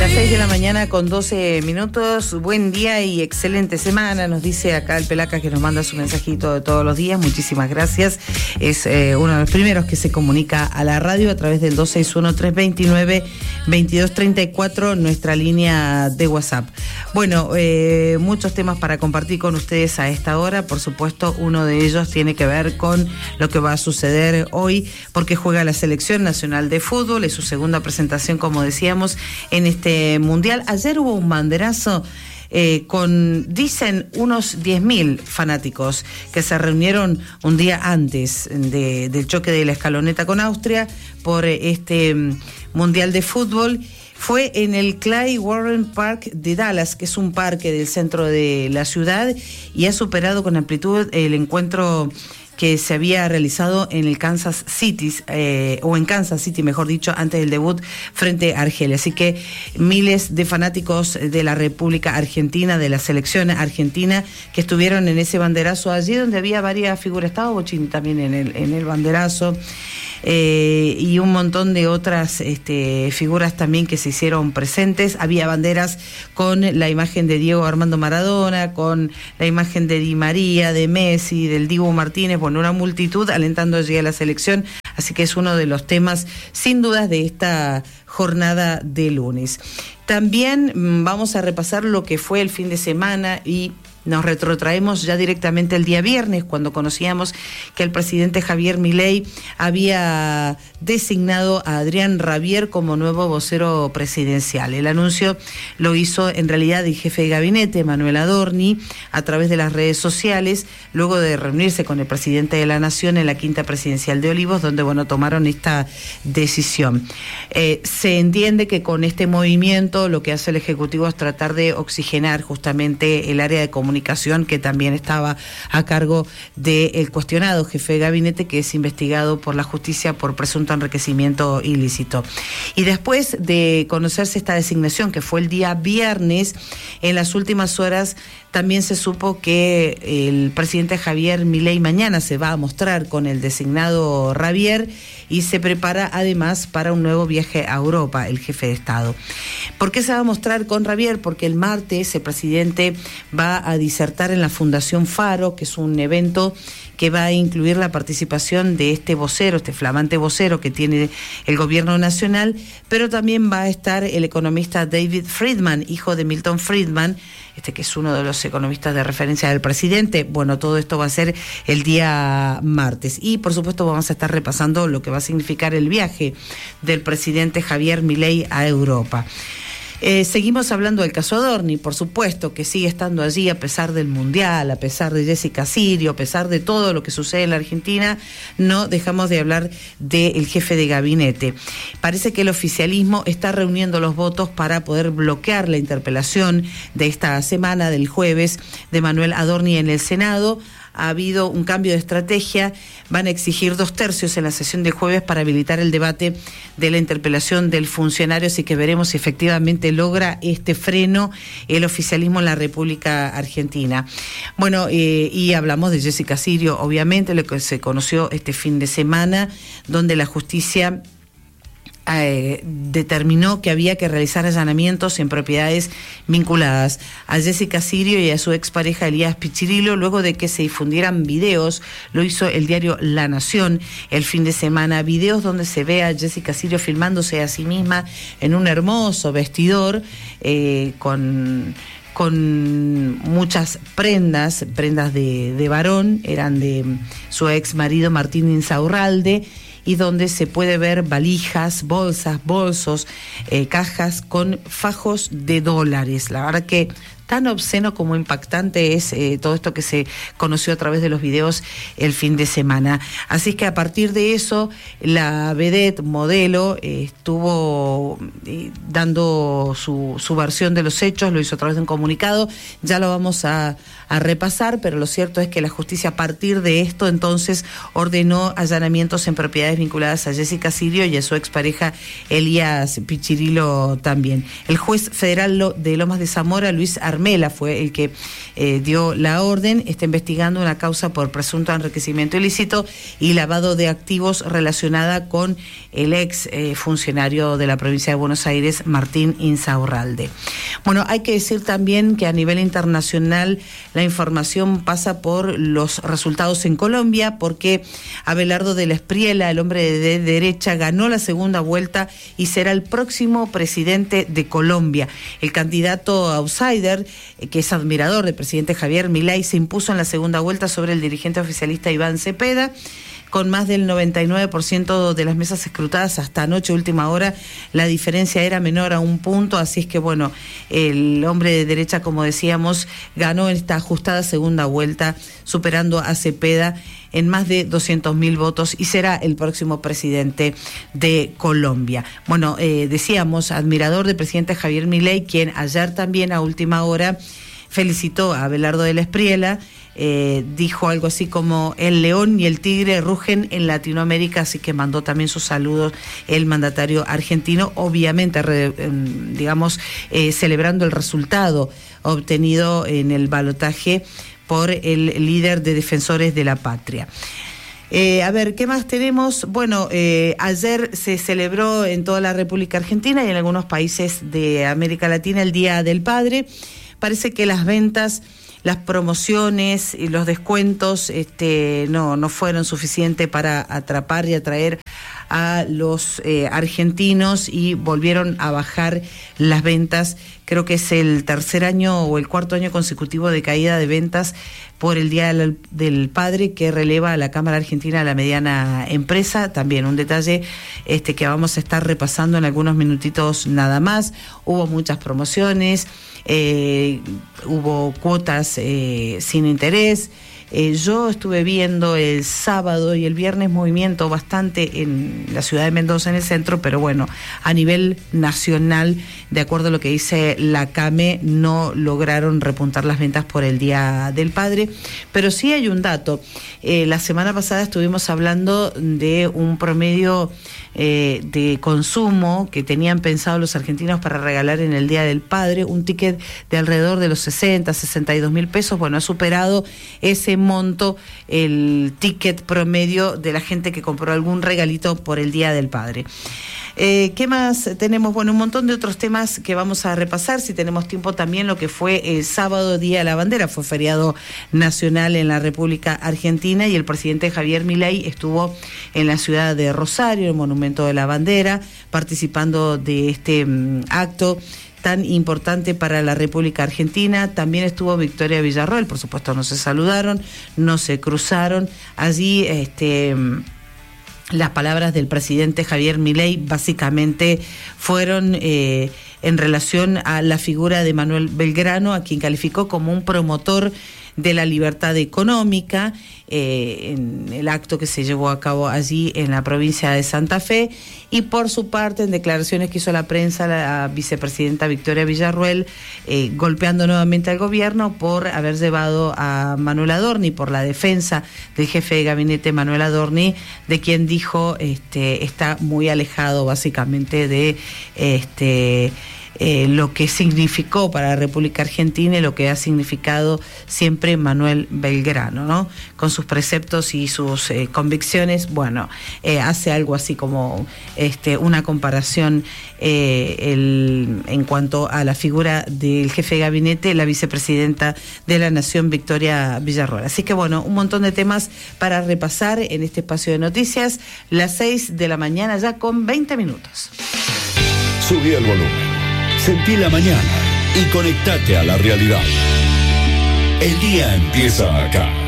las 6 de la mañana con 12 minutos. Buen día y excelente semana. Nos dice acá el Pelaca que nos manda su mensajito de todos los días. Muchísimas gracias. Es uno de los primeros que se comunica a la radio a través del 261-329-2234, nuestra línea de WhatsApp. Bueno, muchos temas para compartir con ustedes a esta hora. Por supuesto, uno de ellos tiene que ver con lo que va a suceder hoy, porque juega la Selección Nacional de Fútbol. Es su segunda presentación, como decíamos, en este mundial. Ayer hubo un banderazo con, dicen, unos 10.000 fanáticos que se reunieron un día antes del choque de la Escaloneta con Austria por este mundial de fútbol. Fue en el Clay Warren Park de Dallas, que es un parque del centro de la ciudad, y ha superado con amplitud el encuentro que se había realizado en el Kansas City, o en Kansas City, mejor dicho, antes del debut frente a Argelia. Así que miles de fanáticos de la República Argentina, de la selección argentina, que estuvieron en ese banderazo allí, donde había varias figuras. Estaba Bochini también en el banderazo. Y un montón de otras figuras también que se hicieron presentes. Había banderas con la imagen de Diego Armando Maradona, con la imagen de Di María, de Messi, del Dibu Martínez, bueno, una multitud alentando allí a la selección. Así que es uno de los temas, sin dudas, de esta jornada de lunes. También vamos a repasar lo que fue el fin de semana y nos retrotraemos ya directamente el día viernes, cuando conocíamos que el presidente Javier Milei había designado a Adrián Rabier como nuevo vocero presidencial. El anuncio lo hizo en realidad el jefe de gabinete, Manuel Adorni, a través de las redes sociales, luego de reunirse con el presidente de la Nación en la Quinta Presidencial de Olivos, donde, bueno, tomaron esta decisión. Se entiende que con este movimiento lo que hace el Ejecutivo es tratar de oxigenar justamente el área de comunicación, que también estaba a cargo del cuestionado jefe de gabinete, que es investigado por la justicia por presunto enriquecimiento ilícito. Y después de conocerse esta designación, que fue el día viernes, en las últimas horas también se supo que el presidente Javier Milei mañana se va a mostrar con el designado Rabier y se prepara además para un nuevo viaje a Europa, el jefe de Estado. ¿Por qué se va a mostrar con Rabier? Porque el martes el presidente va a disertar en la Fundación Faro, que es un evento que va a incluir la participación de este vocero, este flamante vocero que tiene el gobierno nacional, pero también va a estar el economista David Friedman, hijo de Milton Friedman, que es uno de los economistas de referencia del presidente. Bueno, todo esto va a ser el día martes. Y, por supuesto, vamos a estar repasando lo que va a significar el viaje del presidente Javier Milei a Europa. Seguimos hablando del caso Adorni, por supuesto, que sigue estando allí a pesar del Mundial, a pesar de Jessica Sirio, a pesar de todo lo que sucede en la Argentina. No dejamos de hablar del jefe de gabinete. Parece que el oficialismo está reuniendo los votos para poder bloquear la interpelación de esta semana, del jueves, de Manuel Adorni en el Senado. Ha habido un cambio de estrategia, van a exigir 2/3 en la sesión de jueves para habilitar el debate de la interpelación del funcionario, así que veremos si efectivamente logra este freno el oficialismo en la República Argentina. Bueno, y hablamos de Jessica Sirio, obviamente, lo que se conoció este fin de semana, donde la justicia determinó que había que realizar allanamientos en propiedades vinculadas a Jessica Sirio y a su expareja Elías Pichirilo, luego de que se difundieran videos. Lo hizo el diario La Nación el fin de semana, videos donde se ve a Jessica Sirio filmándose a sí misma en un hermoso vestidor con muchas prendas de varón, eran de su ex marido Martín Insaurralde, y donde se puede ver valijas, bolsas, bolsos, cajas con fajos de dólares. La verdad que tan obsceno como impactante es todo esto que se conoció a través de los videos el fin de semana. Así que a partir de eso, la vedette modelo estuvo dando su versión de los hechos, lo hizo a través de un comunicado. Ya lo vamos a repasar, pero lo cierto es que la justicia a partir de esto entonces ordenó allanamientos en propiedades vinculadas a Jessica Sirio y a su expareja Elías Pichirilo también. El juez federal de Lomas de Zamora, Luis Arredondo Mela fue el que dio la orden, está investigando una causa por presunto enriquecimiento ilícito y lavado de activos relacionada con el ex funcionario de la provincia de Buenos Aires, Martín Insaurralde. Bueno, hay que decir también que a nivel internacional la información pasa por los resultados en Colombia, porque Abelardo de la Espriella, el hombre de derecha, ganó la segunda vuelta y será el próximo presidente de Colombia. El candidato outsider, que es admirador del presidente Javier Milei, se impuso en la segunda vuelta sobre el dirigente oficialista Iván Cepeda, con más del 99% de las mesas escrutadas hasta anoche, última hora. La diferencia era menor a un punto, así es que bueno, el hombre de derecha, como decíamos, ganó esta ajustada segunda vuelta, superando a Cepeda en más de 200.000 votos y será el próximo presidente de Colombia. Bueno, decíamos, admirador del presidente Javier Milei, quien ayer también a última hora felicitó a Abelardo de la Espriella, dijo algo así como: el león y el tigre rugen en Latinoamérica, así que mandó también sus saludos el mandatario argentino, obviamente, celebrando el resultado obtenido en el balotaje por el líder de Defensores de la Patria. A ver, ¿qué más tenemos? Bueno, ayer se celebró en toda la República Argentina y en algunos países de América Latina el Día del Padre. Parece que las ventas, las promociones y los descuentos no fueron suficientes para atrapar y atraer a los argentinos y volvieron a bajar las ventas. Creo que es el tercer año o el cuarto año consecutivo de caída de ventas por el Día del Padre, que releva a la Cámara Argentina de la Mediana Empresa. También un detalle que vamos a estar repasando en algunos minutitos nada más. Hubo muchas promociones, hubo cuotas sin interés. Yo estuve viendo el sábado y el viernes movimiento bastante en la ciudad de Mendoza, en el centro, pero bueno, a nivel nacional, de acuerdo a lo que dice la CAME, no lograron repuntar las ventas por el Día del Padre. Pero sí hay un dato. La semana pasada estuvimos hablando de un promedio de consumo que tenían pensado los argentinos para regalar en el Día del Padre, un ticket de alrededor de los 62.000 pesos. Bueno, ha superado ese monto el ticket promedio de la gente que compró algún regalito por el Día del Padre. ¿Qué más tenemos? Bueno, un montón de otros temas que vamos a repasar, si tenemos tiempo. También lo que fue el sábado, Día de la Bandera, fue feriado nacional en la República Argentina y el presidente Javier Milei estuvo en la ciudad de Rosario, el Monumento de la Bandera, participando de este acto tan importante para la República Argentina. También estuvo Victoria Villarroel, por supuesto no se saludaron, no se cruzaron. Allí las palabras del presidente Javier Milei básicamente fueron en relación a la figura de Manuel Belgrano, a quien calificó como un promotor de la libertad económica, en el acto que se llevó a cabo allí en la provincia de Santa Fe. Y por su parte, en declaraciones que hizo la prensa, la vicepresidenta Victoria Villarroel, golpeando nuevamente al gobierno por haber llevado a Manuel Adorni, por la defensa del jefe de gabinete Manuel Adorni, de quien dijo está muy alejado básicamente de lo que significó para la República Argentina y lo que ha significado siempre Manuel Belgrano, ¿no? Con sus preceptos y sus convicciones. Bueno, hace algo así como una comparación en cuanto a la figura del jefe de gabinete, la vicepresidenta de la Nación, Victoria Villarroel. Así que bueno, un montón de temas para repasar en este espacio de noticias. Las 6 de la mañana ya con 20 minutos. Subí el volumen. Sentí la mañana y conectate a la realidad. El día empieza acá.